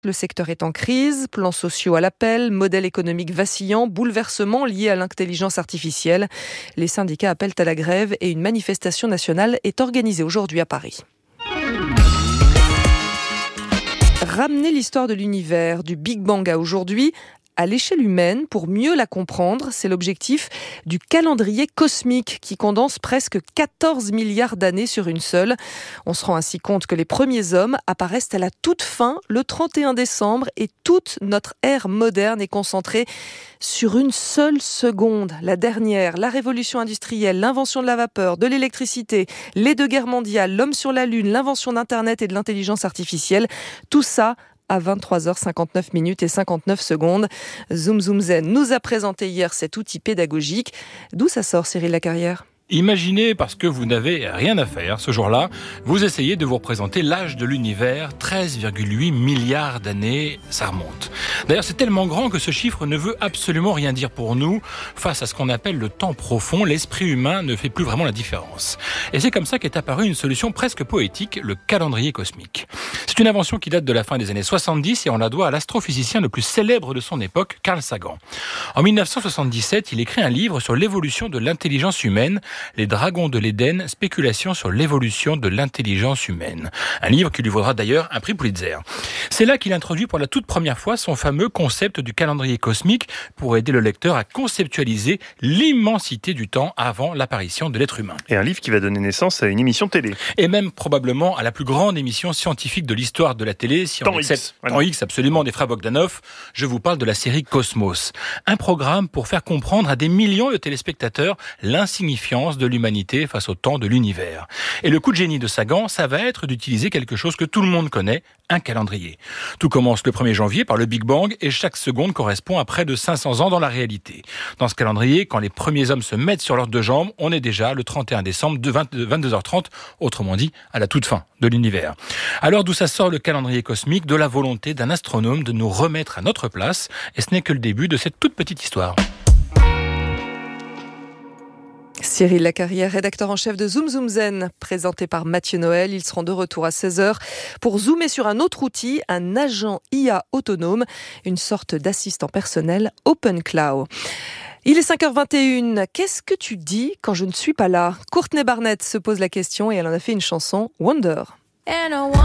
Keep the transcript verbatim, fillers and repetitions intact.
Le secteur est en crise, plans sociaux à l'appel, modèle économique vacillant, bouleversements liés à l'intelligence artificielle. Les syndicats appellent à la grève et une manifestation nationale est organisée aujourd'hui à Paris. Ramener l'histoire de l'univers, du Big Bang à aujourd'hui, à l'échelle humaine pour mieux la comprendre, c'est l'objectif du calendrier cosmique qui condense presque quatorze milliards d'années sur une seule. On se rend ainsi compte que les premiers hommes apparaissent à la toute fin, le trente et un décembre, et toute notre ère moderne est concentrée sur une seule seconde. La dernière, la révolution industrielle, l'invention de la vapeur, de l'électricité, les deux guerres mondiales, l'homme sur la Lune, l'invention d'Internet et de l'intelligence artificielle, tout ça à vingt-trois heures cinquante-neuf minutes et cinquante-neuf secondes. Zoom Zoom Zen nous a présenté hier cet outil pédagogique. D'où ça sort, Cyril Lacarrière ? Imaginez, parce que vous n'avez rien à faire ce jour-là, vous essayez de vous représenter l'âge de l'univers, treize virgule huit milliards d'années, ça remonte. D'ailleurs, c'est tellement grand que ce chiffre ne veut absolument rien dire pour nous. Face à ce qu'on appelle le temps profond, l'esprit humain ne fait plus vraiment la différence. Et c'est comme ça qu'est apparue une solution presque poétique, le calendrier cosmique. C'est une invention qui date de la fin des années soixante-dix et on la doit à l'astrophysicien le plus célèbre de son époque, Carl Sagan. En dix-neuf cent soixante-dix-sept, il écrit un livre sur l'évolution de l'intelligence humaine, Les Dragons de l'Éden, spéculation sur l'évolution de l'intelligence humaine. Un livre qui lui vaudra d'ailleurs un prix Pulitzer. C'est là qu'il introduit pour la toute première fois son fameux concept du calendrier cosmique pour aider le lecteur à conceptualiser l'immensité du temps avant l'apparition de l'être humain. Et un livre qui va donner naissance à une émission télé. Et même probablement à la plus grande émission scientifique de l'histoire de la télé. Si Temps on accepte, X. Voilà. Temps X, absolument, des frères Bogdanov. Je vous parle de la série Cosmos. Un programme pour faire comprendre à des millions de téléspectateurs l'insignifiance de l'humanité face au temps de l'univers. Et le coup de génie de Sagan, ça va être d'utiliser quelque chose que tout le monde connaît, un calendrier. Tout commence le premier janvier par le Big Bang et chaque seconde correspond à près de cinq cents ans dans la réalité. Dans ce calendrier, quand les premiers hommes se mettent sur leurs deux jambes, on est déjà le trente et un décembre de vingt-deux heures trente, autrement dit à la toute fin de l'univers. Alors d'où ça sort le calendrier cosmique? De la volonté d'un astronome de nous remettre à notre place, et ce n'est que le début de cette toute petite histoire. Cyril Lacarrière, rédacteur en chef de Zoom Zoom Zen, présenté par Mathieu Noël. Ils seront de retour à seize heures pour zoomer sur un autre outil, un agent I A autonome, une sorte d'assistant personnel OpenCloud. Il est cinq heures vingt et une. Qu'est-ce que tu dis quand je ne suis pas là ? Courtney Barnett se pose la question et elle en a fait une chanson, Wonder.